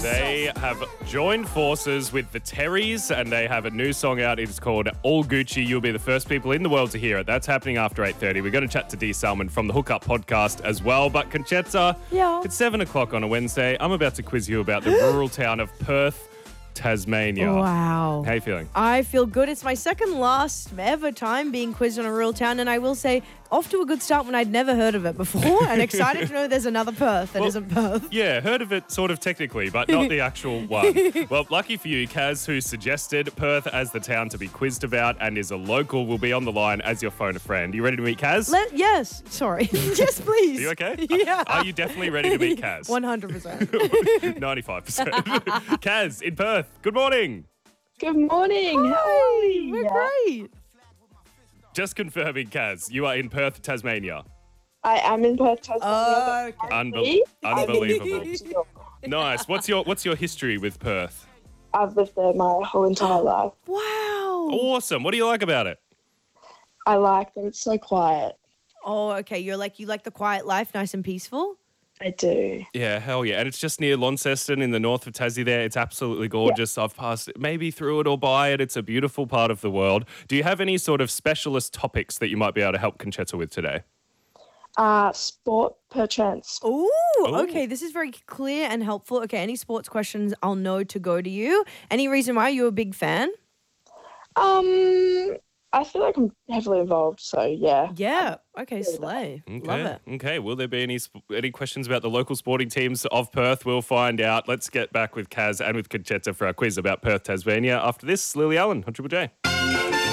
They have joined forces with the Terrys and they have a new song out. It's called All Gucci. You'll be the first people in the world to hear it. That's happening after 8:30. We're going to chat to Dee Salmon from the Hookup podcast as well. But Conchetta, it's 7 o'clock on a Wednesday. I'm about to quiz you about the rural town of Perth, Tasmania. Wow. How are you feeling? I feel good. It's my second last ever time being quizzed on a rural town, and I will say, off to a good start when I'd never heard of it before, and excited to know there's another Perth that isn't Perth. Yeah, heard of it sort of technically, but not the actual one. Well, lucky for you, Kaz, who suggested Perth as the town to be quizzed about and is a local, will be on the line as your phone a friend. You ready to meet Kaz? Yes. Sorry. Yes, please. Are you okay? Yeah. Are you definitely ready to meet Kaz? 100%. 95%. Kaz, in Perth, good morning. Good morning. Hi, we're great. Just confirming, Kaz, you are in Perth, Tasmania. I am in Perth, Tasmania. Okay. Unbelievable. Nice. What's your history with Perth? I've lived there my whole entire life. Wow. Awesome. What do you like about it? I like that it's so quiet. Oh, okay. You like the quiet life, nice and peaceful? I do. Yeah, hell yeah. And it's just near Launceston in the north of Tassie there. It's absolutely gorgeous. Yeah. I've passed maybe through it or by it. It's a beautiful part of the world. Do you have any sort of specialist topics that you might be able to help Conchetta with today? Sport, perchance. Ooh, okay. This is very clear and helpful. Okay, any sports questions, I'll know to go to you. Any reason why you're a big fan? I feel like I'm heavily involved, so yeah. Yeah. Okay, slay. Okay. Love it. Okay. Will there be any questions about the local sporting teams of Perth? We'll find out. Let's get back with Kaz and with Conchetta for our quiz about Perth, Tasmania. After this, Lily Allen on Triple J.